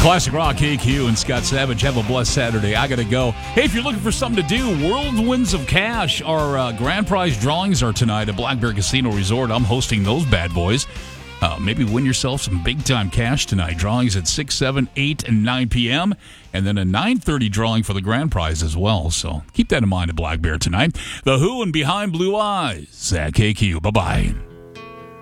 Classic Rock, KQ and Scott Savage. Have a blessed Saturday. I got to go. Hey, if you're looking for something to do, Whirlwinds of Cash. Our grand prize drawings are tonight at Black Bear Casino Resort. I'm hosting those bad boys. Maybe win yourself some big-time cash tonight. Drawings at 6, 7, 8, and 9 p.m. And then a 9:30 drawing for the grand prize as well. So keep that in mind at Black Bear tonight. The Who and Behind Blue Eyes at KQ. Bye-bye.